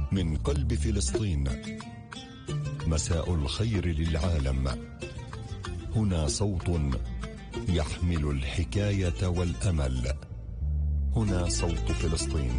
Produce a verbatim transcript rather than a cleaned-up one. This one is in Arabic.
من قلب فلسطين، مساء الخير للعالم. هنا صوت يحمل الحكاية والأمل. هنا صوت فلسطين.